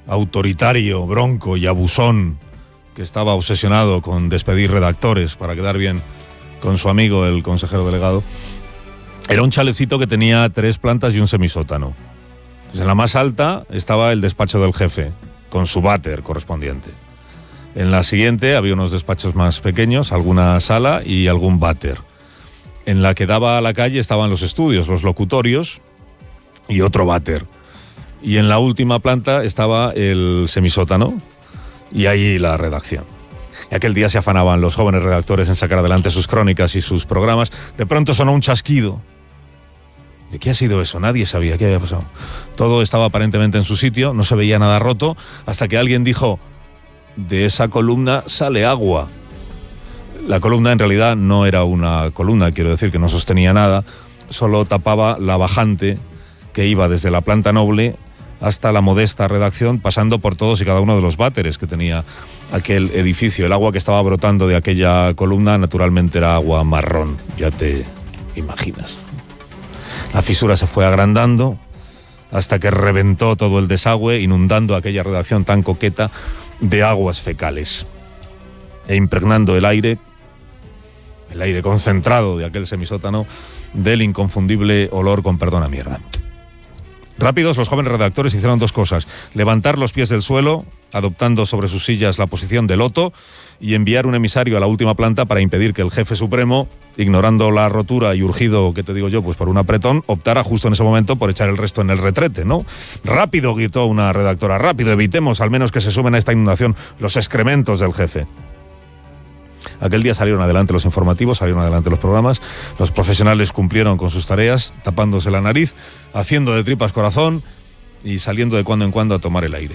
autoritario, bronco y abusón, que estaba obsesionado con despedir redactores para quedar bien con su amigo, el consejero delegado, era un chalecito que tenía 3 plantas y un semisótano. Pues en la más alta estaba el despacho del jefe, con su váter correspondiente. En la siguiente había unos despachos más pequeños, alguna sala y algún váter. En la que daba a la calle estaban los estudios, los locutorios y otro váter. Y en la última planta estaba el semisótano y ahí la redacción. Y aquel día se afanaban los jóvenes redactores en sacar adelante sus crónicas y sus programas. De pronto sonó un chasquido. ¿De qué ha sido eso? Nadie sabía qué había pasado. Todo estaba aparentemente en su sitio, no se veía nada roto, hasta que alguien dijo: de esa columna sale agua. La columna en realidad no era una columna, quiero decir que no sostenía nada, solo tapaba la bajante que iba desde la planta noble hasta la modesta redacción, pasando por todos y cada uno de los váteres que tenía aquel edificio. El agua que estaba brotando de aquella columna naturalmente era agua marrón, ya te imaginas. La fisura se fue agrandando hasta que reventó todo el desagüe, inundando aquella redacción tan coqueta de aguas fecales e impregnando el aire concentrado de aquel semisótano del inconfundible olor con perdón a mierda. Rápidos, los jóvenes redactores hicieron 2 cosas: levantar los pies del suelo, adoptando sobre sus sillas la posición de loto, y enviar un emisario a la última planta para impedir que el jefe supremo, ignorando la rotura y urgido, ¿qué te digo yo?, pues por un apretón, optara justo en ese momento por echar el resto en el retrete, ¿no? Rápido, gritó una redactora, rápido, evitemos al menos que se sumen a esta inundación los excrementos del jefe. Aquel día salieron adelante los informativos, salieron adelante los programas, los profesionales cumplieron con sus tareas, tapándose la nariz, haciendo de tripas corazón y saliendo de cuando en cuando a tomar el aire.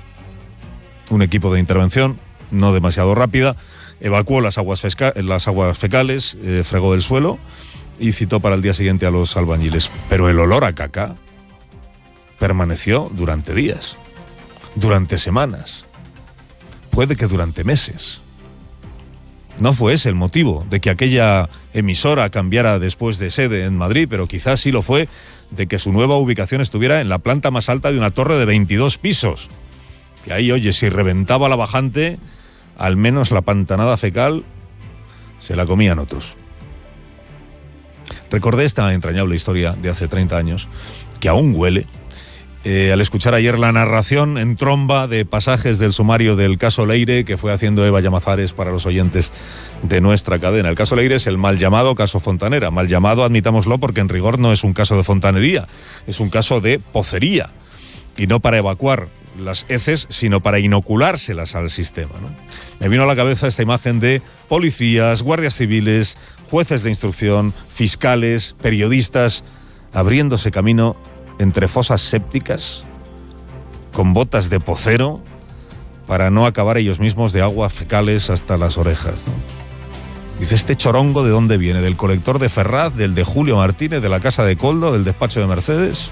Un equipo de intervención, no demasiado rápida, evacuó las aguas fecales, fregó el suelo y citó para el día siguiente a los albañiles. Pero el olor a caca permaneció durante días, durante semanas, puede que durante meses. No fue ese el motivo de que aquella emisora cambiara después de sede en Madrid, pero quizás sí lo fue de que su nueva ubicación estuviera en la planta más alta de una torre de 22 pisos. Y ahí, oye, si reventaba la bajante, al menos la pantanada fecal se la comían otros. Recordé esta entrañable historia de hace 30 años, que aún huele, al escuchar ayer la narración en tromba de pasajes del sumario del caso Leire que fue haciendo Eva Llamazares para los oyentes de nuestra cadena. El caso Leire es el mal llamado caso Fontanera. Mal llamado, admitámoslo, porque en rigor no es un caso de fontanería, es un caso de pocería. Y no para evacuar las heces, sino para inoculárselas al sistema, ¿no? Me vino a la cabeza esta imagen de policías, guardias civiles, jueces de instrucción, fiscales, periodistas, abriéndose camino entre fosas sépticas, con botas de pocero, para no acabar ellos mismos de aguas fecales hasta las orejas, ¿no? Dice, ¿este chorongo de dónde viene? ¿Del colector de Ferraz, del de Julio Martínez, de la casa de Coldo, del despacho de Mercedes?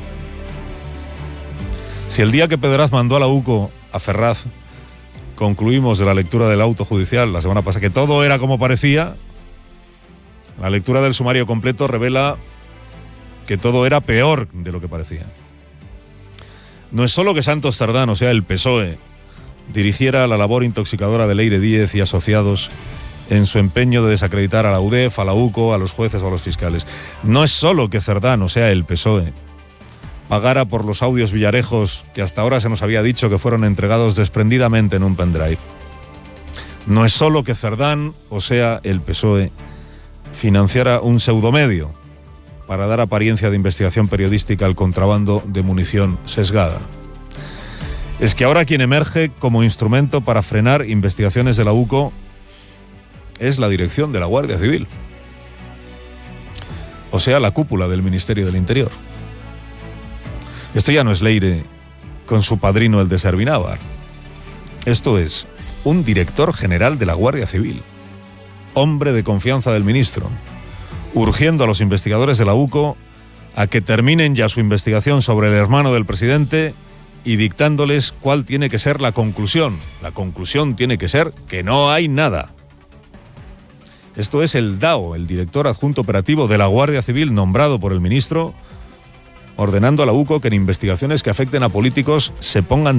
Si el día que Pedraz mandó a la UCO a Ferraz concluimos de la lectura del auto judicial la semana pasada que todo era como parecía, la lectura del sumario completo revela que todo era peor de lo que parecía. No es solo que Santos Cerdán, o sea, el PSOE, dirigiera la labor intoxicadora de Leire Díez y asociados en su empeño de desacreditar a la UDEF, a la UCO, a los jueces o a los fiscales. No es solo que Cerdán, o sea, el PSOE, pagara por los audios villarejos que hasta ahora se nos había dicho que fueron entregados desprendidamente en un pendrive. No es solo que Cerdán, o sea, el PSOE, financiara un pseudomedio para dar apariencia de investigación periodística al contrabando de munición sesgada. Es que ahora quien emerge como instrumento para frenar investigaciones de la UCO es la dirección de la Guardia Civil. O sea, la cúpula del Ministerio del Interior. Esto ya no es Leire con su padrino el de Servinávar. Esto es un director general de la Guardia Civil, hombre de confianza del ministro, urgiendo a los investigadores de la UCO a que terminen ya su investigación sobre el hermano del presidente y dictándoles cuál tiene que ser la conclusión. La conclusión tiene que ser que no hay nada. Esto es el DAO, el director adjunto operativo de la Guardia Civil nombrado por el ministro, ordenando a la UCO que en investigaciones que afecten a políticos se pongan